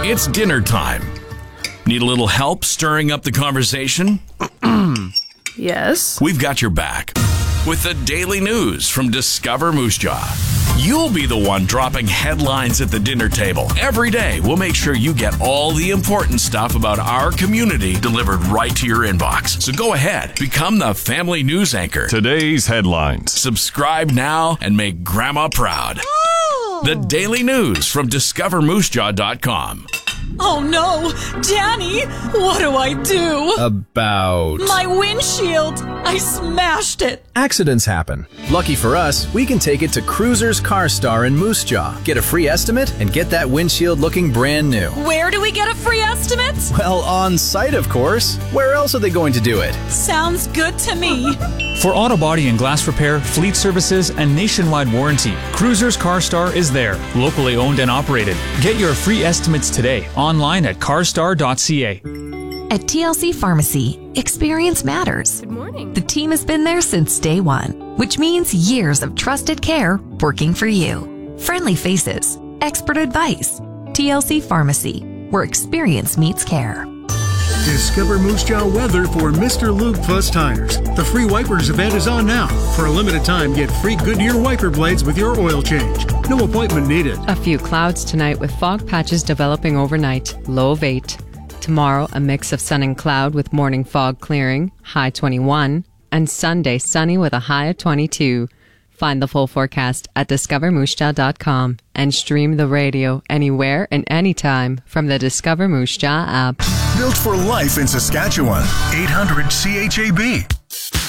It's dinner time. Need a little help stirring up the conversation? Yes. We've got your back with the daily news from Discover Moose Jaw. You'll be the one dropping headlines at the dinner table. Every day, we'll make sure you get all the important stuff about our community delivered right to your inbox. So go ahead, become the family news anchor. Today's headlines. Subscribe now and make Grandma proud. The daily news from discovermoosejaw.com. Oh no! Danny, what do I do? About... My windshield! I smashed it! Accidents happen. Lucky for us, we can take it to Cruisers Car Star in Moose Jaw. Get a free estimate and get that windshield looking brand new. Where do we get a free estimate? Well, on site, of course. Where else are they going to do it? Sounds good to me. For auto body and glass repair, fleet services, and nationwide warranty, Cruisers Car Star is there, locally owned and operated. Get your free estimates today online at carstar.ca. At TLC Pharmacy, experience matters. Good morning. The team has been there since day one, which means years of trusted care working for you. Friendly faces, expert advice. TLC Pharmacy, where experience meets care. Discover Moose Jaw weather for Mr. Lube Plus Tires. The free wipers event is on now. For a limited time, get free Goodyear wiper blades with your oil change. No appointment needed. A few clouds tonight with fog patches developing overnight, low of 8. Tomorrow, a mix of sun and cloud with morning fog clearing, high 21. And Sunday, sunny with a high of 22. Find the full forecast at discovermoosejaw.com and stream the radio anywhere and anytime from the Discover Moose Jaw app. Built for life in Saskatchewan. 800 CHAB.